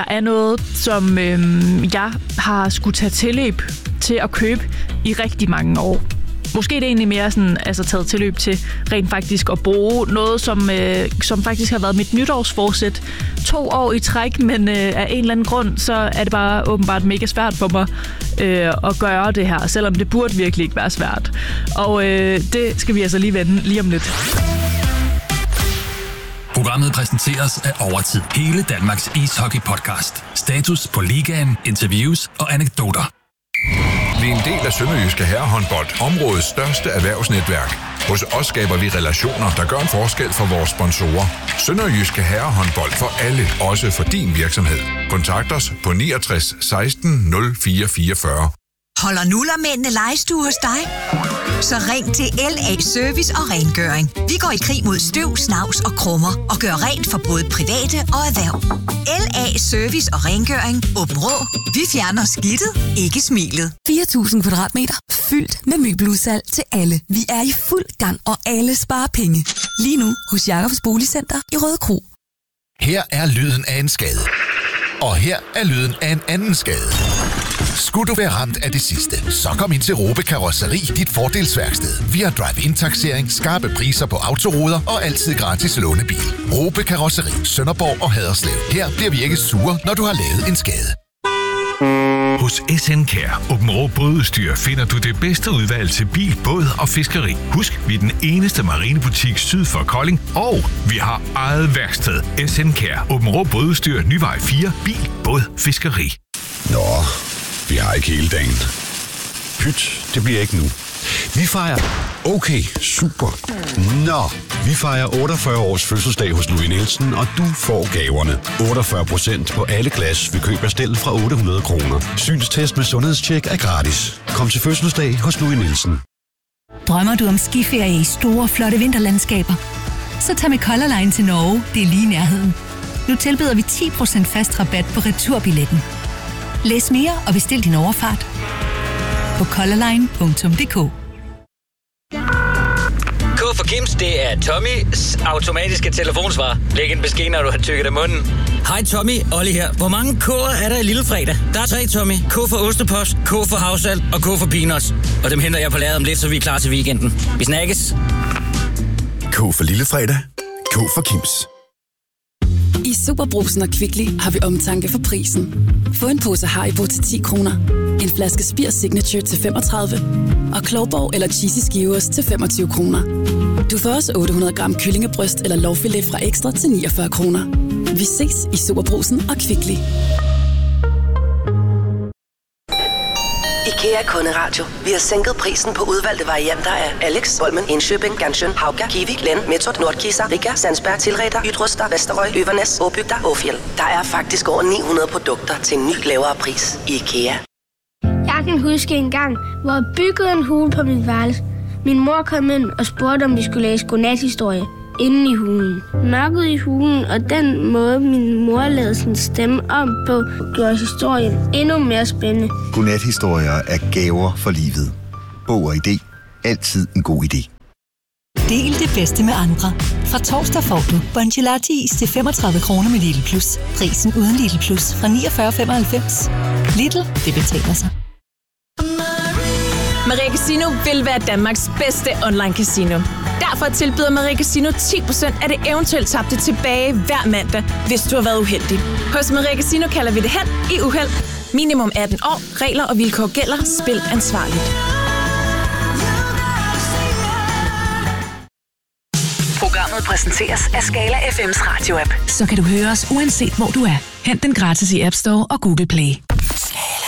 der er noget, som jeg har skulle tage tilløb til at købe i rigtig mange år. Måske det er egentlig mere sådan, altså taget tilløb til rent faktisk at bruge noget, som faktisk har været mit nytårsforsæt 2 år i træk, men af en eller anden grund, så er det bare åbenbart mega svært for mig at gøre det her, selvom det burde virkelig ikke være svært. Og det skal vi altså lige vende lige om lidt. Programmet præsenteres af Overtid. Hele Danmarks ishockey-podcast. Status på ligaen, interviews og anekdoter. Vi er en del af Sønderjyske Herrehåndbold, områdets største erhvervsnetværk. Hos os skaber vi relationer, der gør en forskel for vores sponsorer. Sønderjyske Herrehåndbold for alle, også for din virksomhed. Kontakt os på 69 16 04 44. Holder nullermændene legestue hos dig? Så ring til LA Service og Rengøring. Vi går i krig mod støv, snavs og krummer og gør rent for både private og erhverv. LA Service og Rengøring. Åben Rå. Vi fjerner skidtet, ikke smilet. 4.000 kvadratmeter fyldt med møbeludsalg til alle. Vi er i fuld gang, og alle sparer penge. Lige nu hos Jacobs Boligcenter i Rødekro. Her er lyden af en skade. Og her er lyden af en anden skade. Skulle du være ramt af det sidste, så kom ind til Robe Karosseri, dit fordelsværksted. Vi har drive-in-taksering, skarpe priser på autoruder og altid gratis lånebil. Robe Karosseri, Sønderborg og Haderslev. Her bliver vi ikke sure, når du har lavet en skade. Hos SN Care Åbenrå Bådudstyr finder du det bedste udvalg til bil, båd og fiskeri. Husk, vi er den eneste marinebutik syd for Kolding, og vi har eget værksted. SN Care Åbenrå Bådudstyr, Nyvej 4, bil, båd, fiskeri. Nå, vi har ikke hele dagen. Pyt, det bliver ikke nu. Vi fejrer... Okay, super. Nå, vi fejrer 48 års fødselsdag hos Louis Nielsen, og du får gaverne. 48% på alle glas ved køb af stel fra 800 kroner. Synstest med sundhedstjek er gratis. Kom til fødselsdag hos Louis Nielsen. Drømmer du om skiferie i store, flotte vinterlandskaber? Så tag med Color Line til Norge, det er lige i nærheden. Nu tilbyder vi 10% fast rabat på returbilletten. Læs mere og bestil din overfart på colorline.dk. K for Kims, det er Tommys automatiske telefonsvar. Læg en besked, når du har tykket af munden. Hej Tommy, Olli her. Hvor mange K'er er der i Lillefredag? Der er 3, Tommy. K for ostepost, K for havsalt og K for peanuts. Og dem henter jeg på lageret om lidt, så vi er klar til weekenden. Vi snakkes. K for Lillefredag. K for Kims. I Superbrugsen og Kvickly har vi omtanke for prisen. Få en pose Haribo til 10 kroner, en flaske Spir Signature til 35 og Klovborg eller Cheesy Skivers til 25 kroner. Du får også 800 gram kyllingebryst eller lårfilet fra Ekstra til 49 kroner. Vi ses i Superbrugsen og Kvickly. IKEA Kunderadio. Vi har sænket prisen på udvalgte varianter af Alex, Holmen, Indkøbing, Ganshøn, Hauga, Kiwi, Len, Metod, Nordkisa, Riga, Sandsberg, Tilreder, Ydruster, Vesterøj, Øvernes, Åbygda, Åfjell. Der er faktisk over 900 produkter til en ny lavere pris i IKEA. Jeg kan huske en gang, hvor jeg byggede en hule på mit værelse. Min mor kom ind og spurgte, om vi skulle læse godnathistorie inde i hulen. Mørket i hulen og den måde, min mor lavede sin stemme om på, gjorde historien endnu mere spændende. Godnathistorier er gaver for livet. Bog og idé. Altid en god idé. Del det bedste med andre. Fra torsdag får du Bongelati is til 35 kroner med Lidl Plus. Prisen uden Lidl Plus fra 49,95. Lidl, det betaler sig. Maria Casino vil være Danmarks bedste online casino. Derfor tilbyder Maria Casino 10% af det eventuelt tabte tilbage hver mandag, hvis du har været uheldig. Hos Maria Casino kalder vi det held i uheld. Minimum 18 år. Regler og vilkår gælder. Spil ansvarligt. Programmet præsenteres af Skala FM's radio-app. Så kan du høre os uanset hvor du er. Hent den gratis i App Store og Google Play.